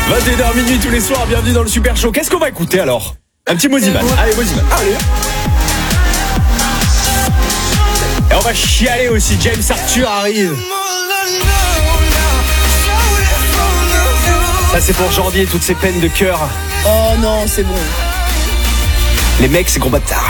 21h minuit tous les soirs, bienvenue dans le Super Show. Qu'est-ce qu'on va écouter alors? Un petit Moziman. Allez, Moziman. Allez. Et on va chialer aussi, James Arthur arrive. Ça c'est pour Jordi et toutes ses peines de cœur. Oh non, c'est bon. Les mecs, c'est gros bâtards.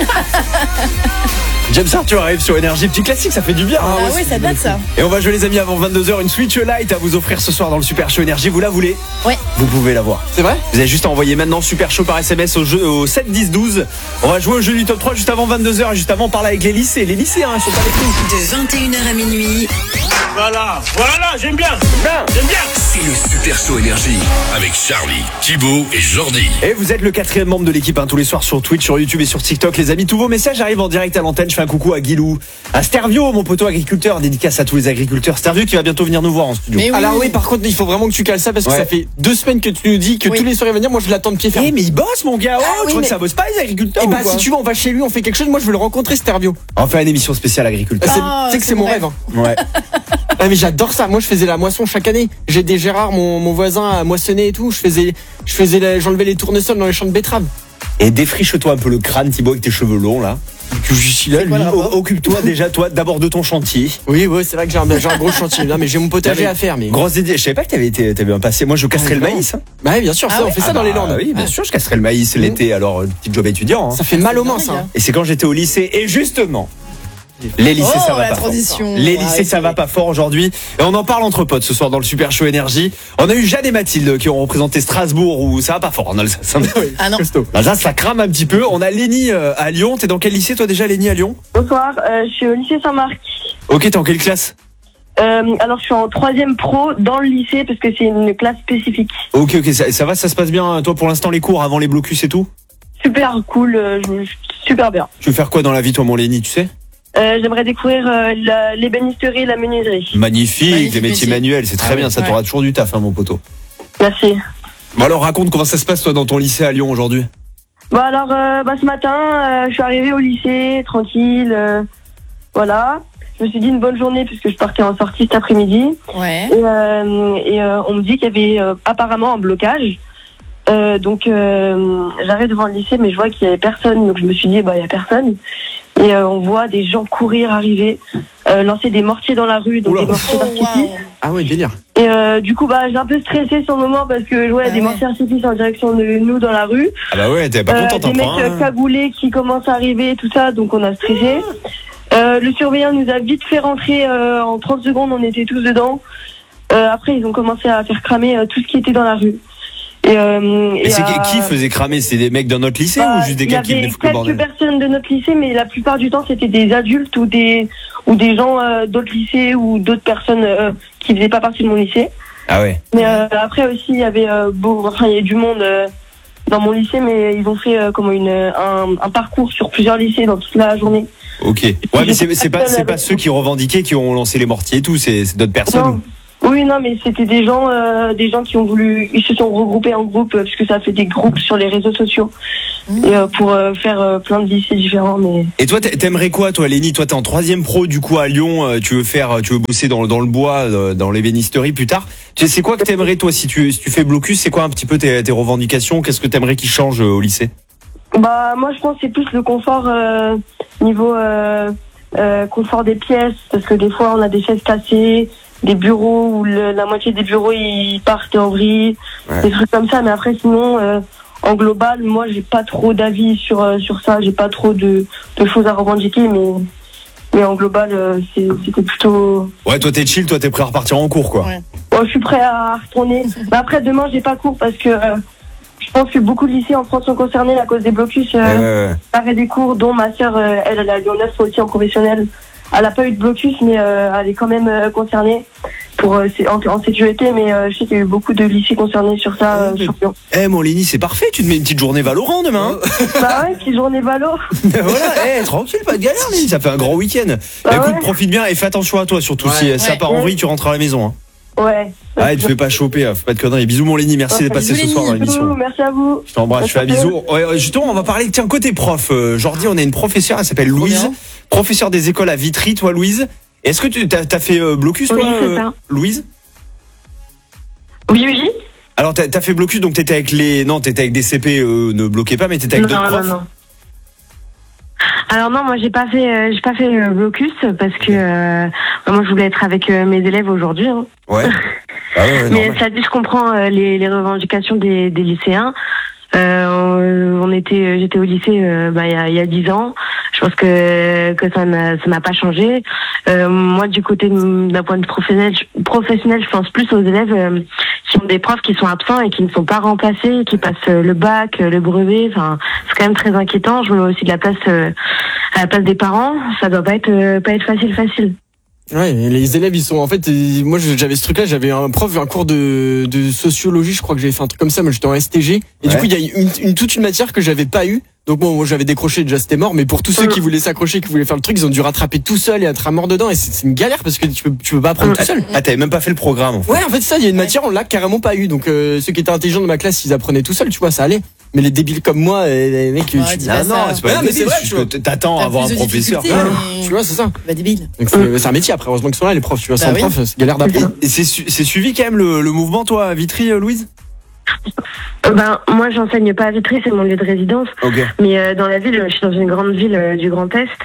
James Arthur arrive sur Énergie, petit classique, ça fait du bien. Ah oui, ça date ça. Et on va jouer les amis avant 22h, une Switch Lite à vous offrir ce soir dans le Super Show Énergie. Vous la voulez? Ouais. Vous pouvez l'avoir. C'est vrai? Vous avez juste à envoyer maintenant Super Show par SMS au 7 10 12. On va jouer au jeu du top 3 juste avant 22h et juste avant on parle avec les lycées. Les lycéens, ils sont pas avec nous. De 21h à minuit. Voilà, j'aime bien. C'est le Super Show Énergie avec Charlie, Thibaut et Jordi. Et vous êtes le 4e membre de l'équipe tous les soirs sur Twitch, sur YouTube et sur TikTok. Les amis, tous vos messages arrivent en direct à l'antenne. Je fais un coucou à Guilou, à Stervio, mon poteau agriculteur, dédicace à tous les agriculteurs. Stervio qui va bientôt venir nous voir en studio. Mais oui. Alors oui, par contre, il faut vraiment que tu cales ça parce que Ouais. ça fait 2 semaines que tu nous dis que Oui. tous les soirs il va venir. Moi, je l'attends de pied ferme. Mais il bosse mon gars. oui, Je crois mais- que ça bosse pas les agriculteurs. Et ou bah quoi si tu veux, on va chez lui, on fait quelque chose. Moi, je veux le rencontrer, Stervio. On va faire une émission spéciale agriculteur. Ah, Tu sais que c'est c'est mon mon rêve. Ouais. Ah, mais j'adore ça. Moi, je faisais la moisson chaque année. J'ai des Gérard, mon voisin, à moissonner et tout. J'enlevais les tournesols dans les champs de betteraves. Et défriche-toi un peu le crâne, Thibaut, avec tes cheveux longs là. Que je suis là, C'est lui. quoi le rapport Occupe-toi déjà, toi, d'abord de ton chantier. Oui, c'est vrai que j'ai un gros chantier. Non, mais j'ai mon potager à faire. Mais Grosse idée. Je savais pas que t'avais un passé. Moi, je casserais le non. maïs. Hein. bah oui, bien sûr, Ah ça, on ouais fait ça dans les Landes. Oui, bien sûr, je casserais le maïs l'été. Alors, petit job étudiant. Hein. Ça fait mal aux mains, dingue, ça. hein. Et c'est quand j'étais au lycée. Et justement, les lycées, Oh, ça va la pas transition. fort. Les lycées, ça va pas fort aujourd'hui. Et on en parle entre potes ce soir dans le Super Show Énergie. On a eu Jeanne et Mathilde qui ont représenté Strasbourg où ça va pas fort en Alsace. Ah non. Costaud. L'Alsace, ça crame un petit peu. On a Lénie à Lyon. T'es dans quel lycée toi déjà, Lénie à Lyon? Bonsoir, je suis au lycée Saint-Marc. Ok, t'es en quelle classe? Alors je suis en 3e pro dans le lycée parce que c'est une classe spécifique. Ok, ça va, ça se passe bien toi pour l'instant les cours avant les blocus et tout? Super cool, super bien. Tu veux faire quoi dans la vie toi mon Lénie, tu sais? J'aimerais découvrir l'ébénisterie et la menuiserie. Magnifique, Magnifique les métiers métier. manuels, c'est très Ah bien, oui, ça ouais. t'aura toujours du taf mon poteau. Merci. Bon alors raconte comment ça se passe toi dans ton lycée à Lyon aujourd'hui. Bon alors, ce matin, je suis arrivée au lycée, tranquille, voilà. Je me suis dit une bonne journée puisque je partais en sortie cet après-midi. Ouais. Et on me dit qu'il y avait apparemment un blocage. Donc j'arrive devant le lycée mais je vois qu'il y avait personne, donc je me suis dit il y a personne. Et on voit des gens courir, arriver, lancer des mortiers dans la rue, donc Oula. des mortiers Oh, d'artifice. wow. Ah ouais, délire. Et du coup j'ai un peu stressé sur le moment parce que Ah des ouais. mortiers d'artifice en direction de nous dans la rue. Ah bah ouais, t'es pas contente Des mecs enfin. cagoulés qui commencent à arriver, tout ça, donc on a stressé. Le surveillant nous a vite fait rentrer en 30 secondes, on était tous dedans. Après, ils ont commencé à faire cramer tout ce qui était dans la rue. Et c'est qui faisait cramer? C'est des mecs dans notre lycée ou juste des gars qui venaient foutre le Il y avait bordel? quelques personnes de notre lycée, mais la plupart du temps, c'était des adultes ou des gens d'autres lycées ou d'autres personnes qui faisaient pas partie de mon lycée. Ah ouais. Mais après aussi, il y avait il y a du monde dans mon lycée, mais ils ont fait un parcours sur plusieurs lycées dans toute la journée. Ok. Ouais mais c'est pas ceux qui revendiquaient qui ont lancé les mortiers et tout, c'est d'autres personnes. Non. Oui, non, mais c'était des gens qui ont voulu, ils se sont regroupés en groupe parce que ça fait des groupes sur les réseaux sociaux et pour faire plein de lycées différents. Mais Et toi t'aimerais quoi toi Lénie? Toi t'es en 3e pro du coup à Lyon, tu veux bosser dans le bois, dans l'ébénisterie plus tard. Tu sais c'est quoi que t'aimerais toi si tu fais blocus, c'est quoi un petit peu tes revendications? Qu'est-ce que t'aimerais qui change au lycée? moi je pense que c'est plus le confort niveau confort des pièces parce que des fois on a des chaises cassées, des bureaux où la moitié des bureaux ils partent en vrille, Ouais. des trucs comme ça. Mais après sinon en global, moi j'ai pas trop d'avis sur ça, j'ai pas trop de choses à revendiquer, mais en global c'était plutôt. Ouais toi t'es chill, toi t'es prêt à repartir en cours quoi. Ouais. Bon, je suis prêt à retourner. Mais après demain j'ai pas cours parce que je pense que beaucoup de lycées en France sont concernés à cause des blocus. Ouais. Arrêt des cours, dont ma sœur, elle est à Lyon 9 aussi en professionnel. Elle n'a pas eu de blocus, mais elle est quand même concernée en sécurité. Mais je sais qu'il y a eu beaucoup de lycées concernés sur ça. Sur Lyon. Eh mon Lénie c'est parfait, tu te mets une petite journée Valorant demain. Hein. Bah ouais, petite journée valo. Voilà, tranquille, pas de galère Lénie, ça fait un grand week-end. Ah Écoute, ouais. profite bien et fais attention à toi surtout. Ouais. Si ça part en vrille, tu rentres à la maison. Hein. Ouais. Ah, te fais pas choper, fais pas de conneries. Bisous mon Lénie, merci d'être passé bisous, ce soir dans Lénie. l'émission. Merci à vous. Je t'embrasse, je fais un bisou. Ouais, justement, on va parler, tiens, côté prof. Jordi, on a une professeure, elle s'appelle Louise, bien. professeure des écoles à Vitry, toi Louise. Est-ce que tu t'as fait blocus, Oui, toi, c'est ça. Louise? Oui. Alors t'as fait blocus, donc t'étais avec des CP, ne bloquez pas, mais t'étais avec d'autres profs. Non. Alors non, moi j'ai pas fait blocus parce que moi je voulais être avec mes élèves aujourd'hui. Hein. Ouais. Mais ça dit, je comprends les revendications des lycéens. J'étais au lycée il y a 10 ans. Je pense que ça n'a pas changé. Moi, du côté d'un point de vue professionnel, je pense plus aux élèves qui ont des profs qui sont absents et qui ne sont pas remplacés, qui passent le bac, le brevet. Enfin, c'est quand même très inquiétant. Je me mets aussi de la place à la place des parents. Ça doit pas être facile. Ouais, les élèves, ils sont en fait. Moi, j'avais ce truc-là. J'avais un cours de sociologie. Je crois que j'avais fait un truc comme ça. Moi, j'étais en STG. Et du coup, il y a toute une matière que j'avais pas eu. Donc bon, moi, j'avais décroché, déjà c'était mort. Mais pour tous ceux qui voulaient s'accrocher, qui voulaient faire le truc, ils ont dû rattraper tout seul et être à mort dedans. Et c'est une galère parce que tu peux pas apprendre tout seul. Ah, t'avais même pas fait le programme. En fait. Ouais, en fait, ça, il y a une matière, on l'a carrément pas eu. Donc ceux qui étaient intelligents de ma classe, ils apprenaient tout seuls. Tu vois, ça allait. Mais les débiles comme moi, les mecs, Ouais, dis pas ça. c'est pas mais c'est vrai, tu vois. T'attends à avoir un professeur. Tu vois, c'est ça. Bah débile. Donc c'est un métier après. Heureusement qu'ils sont là, les profs. Tu vois, sans oui. prof, c'est galère d'apprendre. Et c'est suivi quand même le mouvement, toi, à Vitry, Louise? Moi, j'enseigne pas à Vitry, c'est mon lieu de résidence. Ok. Mais dans la ville, je suis dans une grande ville du Grand Est.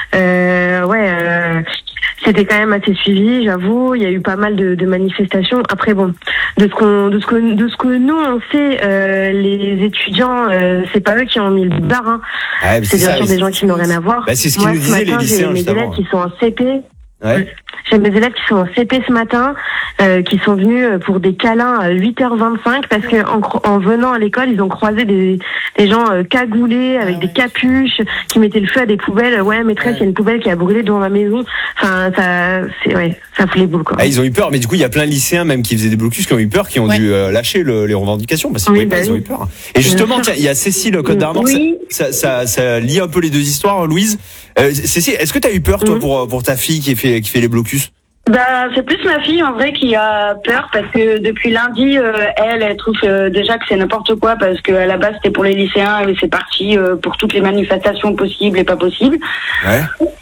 Ouais. C'était quand même assez suivi, j'avoue. Il y a eu pas mal de manifestations. Après, bon, de ce que nous on sait, les étudiants, c'est pas eux qui ont mis le bar. Hein. Ouais, c'est bien sûr des gens qui n'ont rien à voir. Bah, c'est ce qu'ils nous disaient les lycéens j'ai mes élèves qui sont en CP. Ouais. J'ai mes élèves qui sont en CP ce matin, qui sont venus pour des câlins à 8h25 parce que en venant à l'école, ils ont croisé des gens cagoulés avec des capuches qui mettaient le feu à des poubelles. Ouais, maîtresse, il y a une poubelle qui a brûlé devant ma maison. Enfin, ça fout les boules, quoi. Ah, ils ont eu peur, mais du coup, il y a plein de lycéens même qui faisaient des blocus qui ont eu peur, qui ont dû lâcher les revendications parce qu'ils ils ont eu peur. Et justement, tiens, il y a Cécile Côte d'Armor, ça lie un peu les deux histoires, Louise. Cécile, est-ce que t'as eu peur, toi, pour ta fille qui fait les blocus? C'est plus ma fille en vrai qui a peur parce que depuis lundi, elle trouve déjà que c'est n'importe quoi parce que à la base c'était pour les lycéens et c'est parti pour toutes les manifestations possibles et pas possibles. Ouais.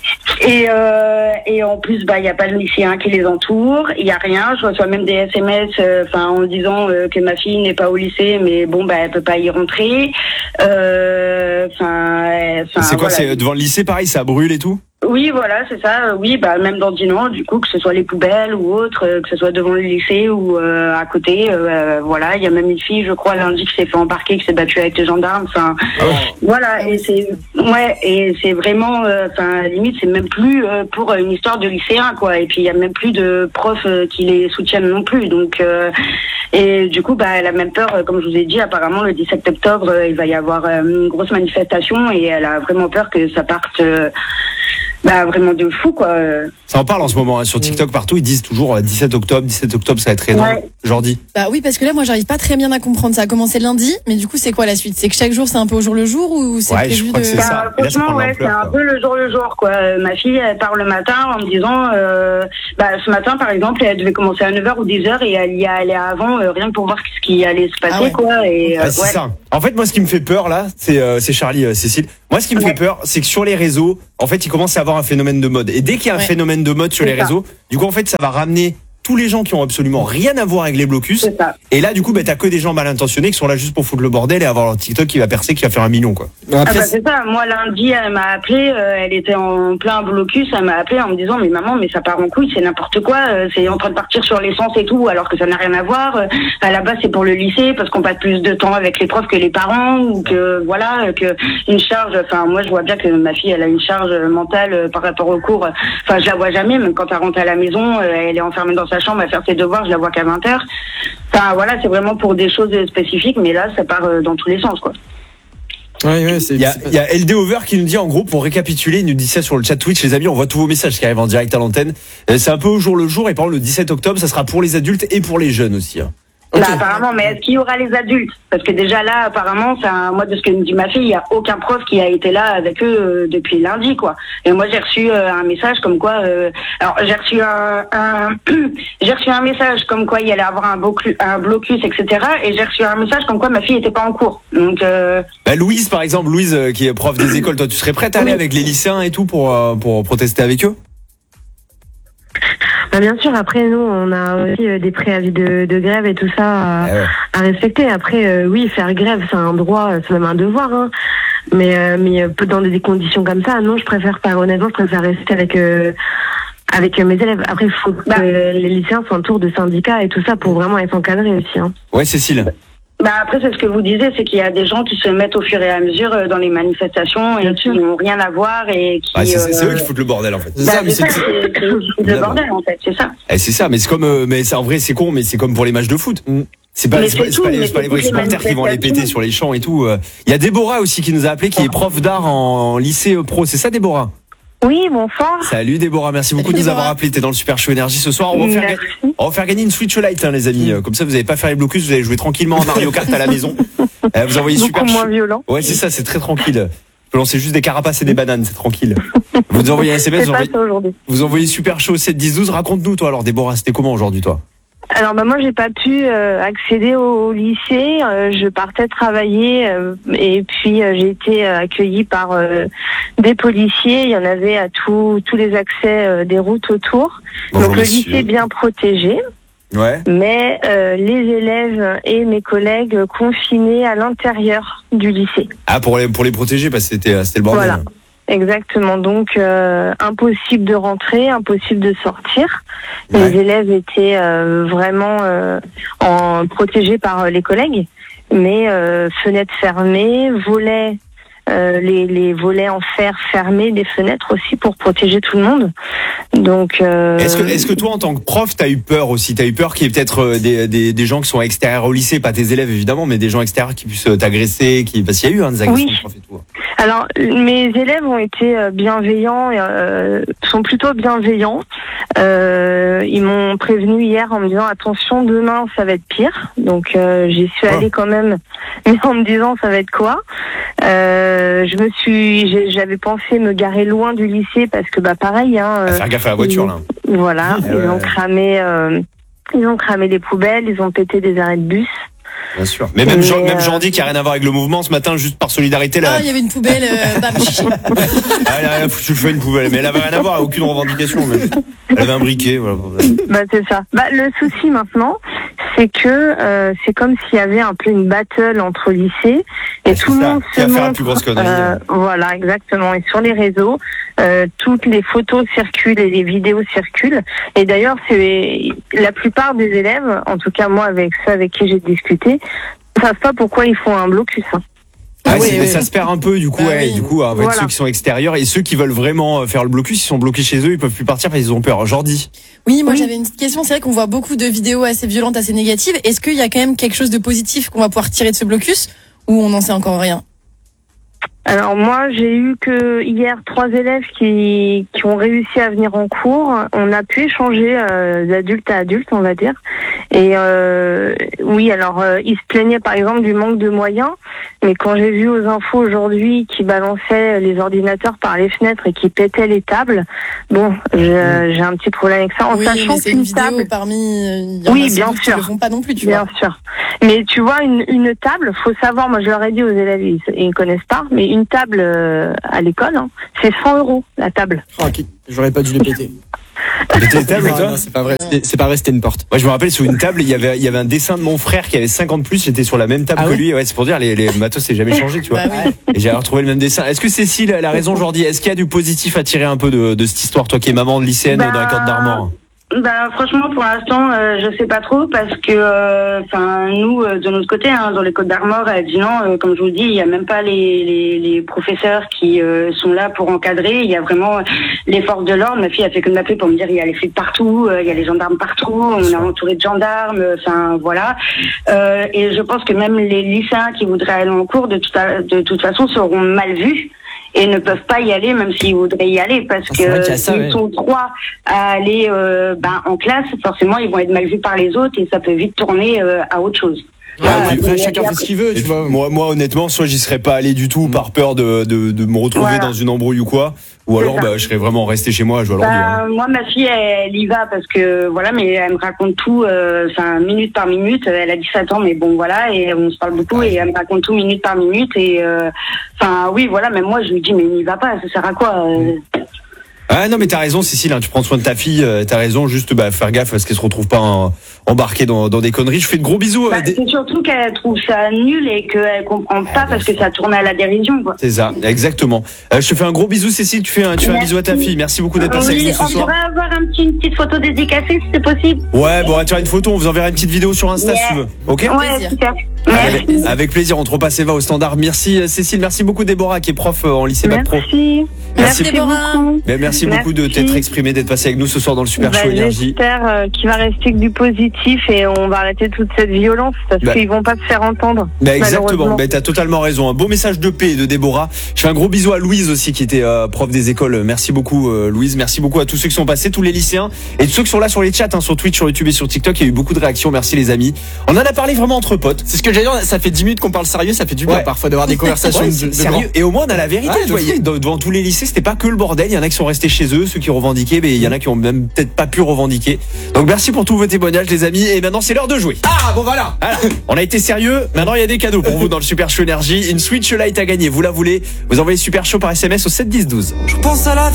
Et en plus il y a pas de lycéens qui les entourent, il y a rien. Je reçois même des SMS en disant que ma fille n'est pas au lycée mais bon elle peut pas y rentrer. C'est quoi, voilà. c'est devant le lycée pareil, ça brûle et tout? Oui, voilà, c'est ça. Oui, même dans Dinan, du coup, que ce soit les poubelles ou autre, que ce soit devant le lycée ou à côté, voilà. Il y a même une fille, je crois, lundi, qui s'est fait embarquer, qui s'est battue avec les gendarmes. Enfin, voilà. Et c'est vraiment, limite, c'est même plus pour une histoire de lycéen, quoi. Et puis il y a même plus de profs qui les soutiennent non plus. Donc, et du coup, elle a même peur, comme je vous ai dit, apparemment le 17 octobre, il va y avoir une grosse manifestation et elle a vraiment peur que ça parte. Vraiment de fou, quoi. Ça en parle en ce moment, hein, sur TikTok partout, ils disent toujours 17 octobre, ça va être énorme. Ouais. Jordi. Bah oui, parce que là, moi, j'arrive pas très bien à comprendre. Ça a commencé lundi, mais du coup, c'est quoi la suite? C'est que chaque jour, c'est un peu au jour le jour ou c'est prévu je crois que c'est ça. Et là, ça franchement, prend de c'est l'ampleur, un peu le jour, quoi. Ma fille, elle part le matin en me disant, ce matin, par exemple, elle devait commencer à 9h ou 10h et elle y allait avant, rien que pour voir ce qui allait se passer, quoi. Et, c'est ça. En fait, moi, ce qui me fait peur, là, c'est Charlie, Cécile. Moi, ce qui me fait peur, c'est que sur les réseaux, en fait, il commence à avoir un phénomène de mode. Et dès qu'il y a un phénomène de mode sur les réseaux, du coup, en fait, ça va ramener tous les gens qui ont absolument rien à voir avec les blocus. Et là, du coup, t'as que des gens mal intentionnés qui sont là juste pour foutre le bordel et avoir leur TikTok qui va percer, qui va faire 1 million, quoi. Après, c'est ça. Moi, lundi, elle m'a appelé, elle était en plein blocus, elle m'a appelé en me disant, mais maman, mais ça part en couille, c'est n'importe quoi, c'est en train de partir sur l'essence et tout, alors que ça n'a rien à voir. À la base, c'est pour le lycée, parce qu'on passe plus de temps avec les profs que les parents, ou que, voilà, que une charge, moi, je vois bien que ma fille, elle a une charge mentale par rapport au cours. Je la vois jamais, même quand elle rentre à la maison, elle est enfermée dans sa chambre à faire ses devoirs, je la vois qu'à 20h. Voilà, c'est vraiment pour des choses spécifiques, mais là, ça part dans tous les sens, quoi. Il y a LD Over qui nous dit, en gros, pour récapituler, il nous dit ça sur le chat Twitch, les amis, on voit tous vos messages qui arrivent en direct à l'antenne. C'est un peu au jour le jour, et par exemple, le 17 octobre, ça sera pour les adultes et pour les jeunes aussi, hein. Apparemment, mais est-ce qu'il y aura les adultes? Parce que déjà là, apparemment, moi, de ce que me dit ma fille, il n'y a aucun prof qui a été là avec eux depuis lundi, quoi. Et moi, j'ai reçu un message comme quoi... alors, j'ai reçu j'ai reçu un message comme quoi il allait avoir un blocus, etc. Et j'ai reçu un message comme quoi ma fille n'était pas en cours. Donc... Louise, par exemple, qui est prof des écoles, toi, tu serais prête à aller avec les lycéens et tout pour protester avec eux? Bien sûr, après nous on a aussi des préavis de grève et tout ça à respecter. Après oui, faire grève c'est un droit, c'est même un devoir, hein. Mais dans des conditions comme ça, non, je préfère pas. Honnêtement, je préfère rester avec mes élèves. Après, il faut que les lycéens s'entourent de syndicats et tout ça pour vraiment être encadrés aussi, hein. Ouais, Cécile. Après, c'est ce que vous disiez, c'est qu'il y a des gens qui se mettent au fur et à mesure dans les manifestations et qui n'ont rien à voir et qui. C'est eux qui foutent le bordel en fait. C'est le bordel en fait, c'est ça. C'est ça, mais c'est comme, mais en vrai c'est con, mais c'est comme pour les matchs de foot. C'est pas les vrais supporters qui vont aller péter sur les champs et tout. Il y a Déborah aussi qui nous a appelé, qui est prof d'art en lycée pro. C'est ça, Déborah? Oui, bonsoir. Salut Déborah, merci beaucoup de nous avoir appelé. T'es dans le Super Show Énergie ce soir. On va faire gagner une Switch Lite, hein, les amis. Comme ça, vous n'allez pas faire les blocus, vous allez jouer tranquillement à Mario Kart à la maison. Vous envoyez Beaucoup moins violent. Ouais, c'est ça, c'est très tranquille. Vous lancez juste des carapaces et des bananes, c'est tranquille. Vous envoyez un SMS, vous envoyez Super Show 7 10 12. Raconte-nous toi alors Déborah, c'était comment aujourd'hui toi? Alors moi j'ai pas pu accéder au lycée, je partais travailler et puis j'ai été accueillie par des policiers, il y en avait à tous les accès des routes autour. Bonjour, donc le lycée est bien protégé. Ouais. Mais les élèves et mes collègues confinés à l'intérieur du lycée. Ah pour les protéger parce que c'était le bordel. Voilà. Exactement, donc impossible de rentrer, impossible de sortir. Ouais. Les élèves étaient vraiment protégés par les collègues, mais fenêtres fermées, volets, les volets en fer fermés, des fenêtres aussi pour protéger tout le monde. Donc est-ce que toi en tant que prof t'as eu peur aussi? T'as eu peur qu'il y ait peut-être des gens qui sont extérieurs au lycée, pas tes élèves évidemment, mais des gens extérieurs qui puissent t'agresser, parce qu'il y a eu des agressions de profs et tout. Alors, mes élèves ont été bienveillants, sont plutôt bienveillants. Ils m'ont prévenu hier en me disant attention, demain ça va être pire. Donc j'y suis allée quand même, mais en me disant ça va être quoi. J'avais pensé me garer loin du lycée parce que pareil. Faire gaffe à la voiture là. Voilà, ils ont cramé les poubelles, ils ont pété des arrêts de bus. Bien sûr. Mais même Jandy qui a rien à voir avec le mouvement ce matin, juste par solidarité là. Ah, il y avait une poubelle, Elle a rien foutu le feu une poubelle, mais elle avait rien à voir, aucune revendication. Même. Elle avait un briquet, voilà. C'est ça. Le souci maintenant, c'est que c'est comme s'il y avait un peu une battle entre lycées et tout le monde se montre. La plus grosse connerie. Voilà, exactement. Et sur les réseaux, toutes les photos circulent et les vidéos circulent. Et d'ailleurs, c'est la plupart des élèves, en tout cas moi avec ceux avec qui j'ai discuté, ne savent pas pourquoi ils font un blocus. Ça se perd un peu du coup, avec ceux qui sont extérieurs et ceux qui veulent vraiment faire le blocus, ils sont bloqués chez eux, ils peuvent plus partir parce qu'ils ont peur. Jordi. Oui, moi j'avais une petite question. C'est vrai qu'on voit beaucoup de vidéos assez violentes, assez négatives. Est-ce qu'il y a quand même quelque chose de positif qu'on va pouvoir tirer de ce blocus ou on n'en sait encore rien? Alors moi, j'ai eu que hier 3 élèves qui ont réussi à venir en cours. On a pu échanger d'adulte à adulte, on va dire. Et oui, alors ils se plaignaient par exemple du manque de moyens. Mais quand j'ai vu aux infos aujourd'hui qu'ils balançaient les ordinateurs par les fenêtres et qu'ils pétaient les tables, j'ai un petit problème avec ça. En sachant c'est une vidéo parmi. Oui, bien sûr. Ils le font pas non plus, tu vois. Bien sûr. Mais tu vois, une table, faut savoir. Moi, je leur ai dit aux élèves, ils connaissent pas. Mais une table à l'école, c'est 100 € la table. Ok, j'aurais pas dû les péter. Péter les tables, toi? Non, c'est pas vrai. C'est pas vrai, c'était une porte. Moi, je me rappelle, sur une table, il y avait un dessin de mon frère qui avait 50 plus. J'étais sur la même table que lui. Ouais, c'est pour dire, les matos, c'est jamais changé, tu vois. Et j'ai retrouvé le même dessin. Est-ce que Cécile a raison aujourd'hui? Est-ce qu'il y a du positif à tirer un peu de cette histoire, toi qui es maman de lycéenne dans la Côte d'Armor? Franchement, pour l'instant, je sais pas trop parce que, nous, de notre côté, dans les Côtes d'Armor, à Dinan, comme je vous dis, il y a même pas les professeurs qui sont là pour encadrer. Il y a vraiment les forces de l'ordre. Ma fille a fait que de m'appeler pour me dire il y a les flics partout, il y a les gendarmes partout, on est entouré de gendarmes. Voilà. Et je pense que même les lycéens qui voudraient aller en cours, de toute façon, seront mal vus. Et ne peuvent pas y aller, même s'ils voudraient y aller, parce que s'ils sont 3 à aller en classe, forcément ils vont être mal vus par les autres et ça peut vite tourner à autre chose. Après, chacun fait ce qu'il veut, tu vois. Moi, honnêtement, soit j'y serais pas allé du tout par peur de me retrouver dans une embrouille ou quoi, ou alors je serais vraiment resté chez moi à jouer à l'ordi. Moi, ma fille, elle y va parce que mais elle me raconte tout, minute par minute. Elle a 17 ans, mais bon, voilà, et on se parle beaucoup et elle me raconte tout minute par minute et même moi, je lui dis mais n'y va pas, ça sert à quoi? Ah non mais t'as raison Cécile, hein, tu prends soin de ta fille, t'as raison, juste faire gaffe à ce qu'elle se retrouve pas embarquée dans des conneries. Je fais de gros bisous. C'est surtout qu'elle trouve ça nul et qu'elle comprend pas parce que ça tourne à la dérision, quoi. C'est ça, exactement. Je te fais un gros bisou Cécile, tu fais un bisou à ta fille. Merci beaucoup d'être passée avec nous ce On soir. pourrait avoir une petite photo dédicacée si c'est possible. Ouais, bon, on va te faire une photo, on vous enverra une petite vidéo sur Insta si tu veux. Ok? Ouais, super. Avec plaisir, on te repasse Eva au standard. Merci Cécile, merci beaucoup Déborah qui est prof en lycée Bac Pro. Merci Déborah. beaucoup. Merci beaucoup de t'être exprimé, d'être passé avec nous ce soir dans le Super Show Énergie. J'espère qu'il va rester que du positif et on va arrêter toute cette violence parce qu'ils vont pas se faire entendre. Exactement, t'as totalement raison. Un beau message de paix de Déborah. Je fais un gros bisou à Louise aussi qui était prof des écoles. Merci beaucoup Louise, merci beaucoup à tous ceux qui sont passés, tous les lycéens et tous ceux qui sont là sur les chats, sur Twitch, sur YouTube et sur TikTok. Il y a eu beaucoup de réactions, merci les amis. On en a parlé vraiment entre potes. C'est ce que j'allais dire, ça fait 10 minutes qu'on parle sérieux, ça fait du bien parfois d'avoir des conversations sérieux. Et au moins on a la vérité. Devant tous les lycées, c'était pas que le bordel. Il y en a qui sont restés chez eux, ceux qui revendiquaient, mais il y en a qui ont même peut-être pas pu revendiquer. Donc merci pour tous vos témoignages les amis. Et maintenant c'est l'heure de jouer. Ah bon voilà. On a été sérieux. Maintenant il y a des cadeaux pour vous dans le Super Show Énergie. Une Switch Lite à gagner. Vous la voulez? Vous envoyez Super Show par SMS au 7 10 12. Je pense à la